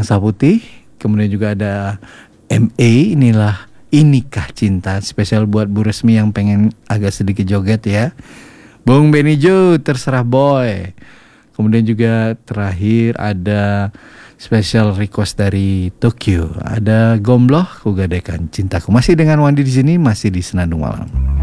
Bangsa Putih. Kemudian juga ada MA, Inikah Cinta, spesial buat Bu Resmi yang pengen agak sedikit joget ya. Bung Benny Jo, Terserah Boy. Kemudian juga terakhir ada special request dari Tokyo. Ada Gombloh, Kugadekan Cintaku. Masih dengan Wandi di sini, masih di Senandung Malam.